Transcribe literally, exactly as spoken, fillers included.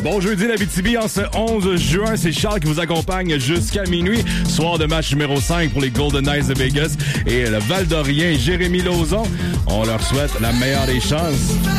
Bon jeudi l'Abitibi en ce onze juin, c'est Charles qui vous accompagne jusqu'à minuit. Soir de match numéro cinq pour les Golden Knights de Vegas et le Val d'Orient Jérémy Lauzon. On leur souhaite la meilleure des chances.